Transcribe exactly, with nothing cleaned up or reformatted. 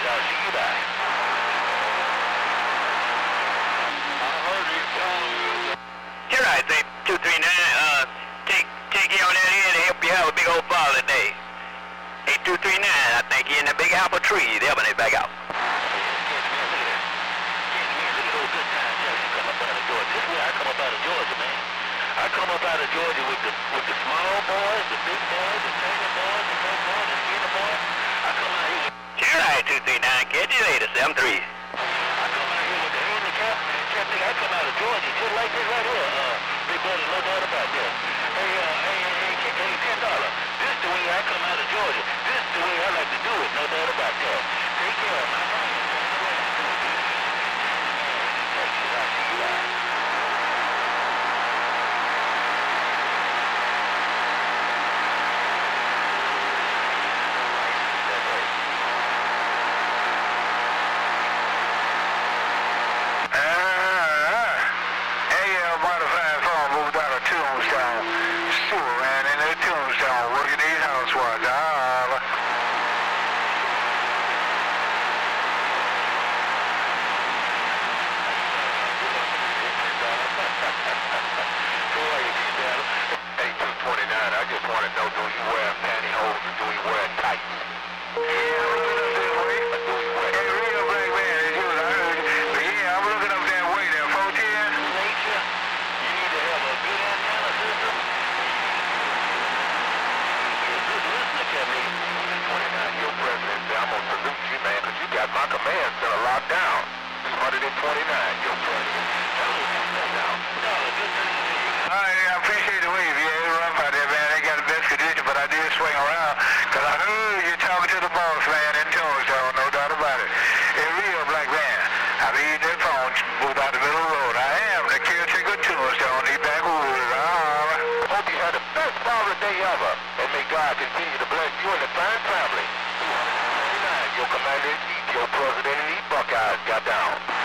I'll see you back. I heard you telling me. Here I say two three nine. Uh, take take you on that in to help you have a big old fall today. Hey, two three nine. I think you're in the big apple tree. They're helping it back out. I come up out of Georgia with the with the small boys, the big boys, the senior boys, the big boys, the senior boys. I come out here with Sure, I two three nine. Catch you later, seven three. I come out here with the handicap. Check nigga, I come out of Georgia just like this right here. Uh, big brother, no doubt about that. Hey, uh, hey, hey, hey, hey, hey, ten dollar. This the way I come out of Georgia. This the way I like to do it. No doubt about that. Take care, my man. I'll see you out. My command center locked down. two twenty-nine, your president. Alright, I appreciate the wave. Yeah, it's rough out there, man. They got the best condition, but I did swing around. Because I heard you talking to the boss, man, in Tombstone, no doubt about it. In real black man. I mean, their phone moved out the middle of the road. I am the caretaker of Tombstone, these backwoods. Ah. Hope you had the best father day ever. And may God continue to bless you and the fine family. two twenty-nine, your commander-in-chief, your president, and these Buckeyes got down.